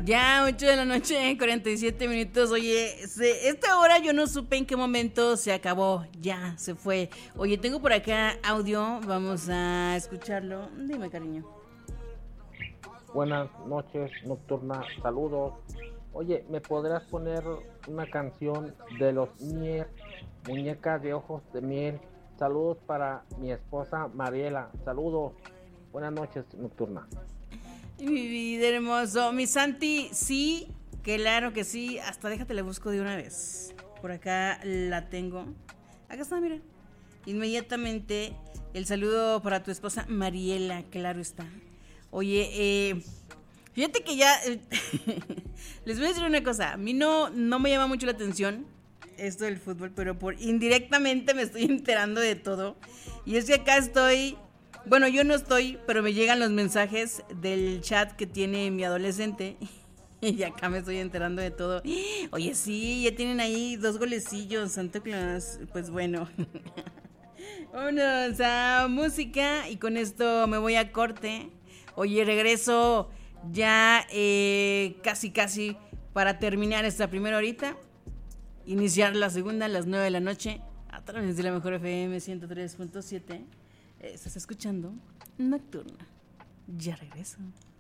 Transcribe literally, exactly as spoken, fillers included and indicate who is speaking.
Speaker 1: Ya, ocho de la noche, cuarenta y siete minutos. Oye, se, esta hora yo no supe en qué momento se acabó. Ya, se fue. Oye, tengo por acá audio. Vamos a escucharlo. Dime, cariño.
Speaker 2: Buenas noches, Nocturna. Saludos. Oye, ¿me podrás poner una canción de los Mier, Muñeca de Ojos de Miel? Saludos para mi esposa Mariela. Saludos. Buenas noches, Nocturna.
Speaker 1: Mi vida hermoso. Mi Santi, sí, claro que sí. Hasta déjate la busco de una vez. Por acá la tengo. Acá está, mira. Inmediatamente el saludo para tu esposa Mariela, claro está. Oye, eh, fíjate que ya eh, les voy a decir una cosa. A mí no, no me llama mucho la atención esto del fútbol, pero por indirectamente me estoy enterando de todo. Y es que acá estoy. Bueno, yo no estoy, pero me llegan los mensajes del chat que tiene mi adolescente. Y acá me estoy enterando de todo. Oye, sí, ya tienen ahí dos golecillos, Santa Claus. Pues bueno. Vámonos a música y con esto me voy a corte. Oye, regreso ya eh, casi casi para terminar esta primera horita. Iniciar la segunda a las nueve de la noche a través de la mejor F M ciento tres punto siete. Estás escuchando Nocturna. Ya regreso.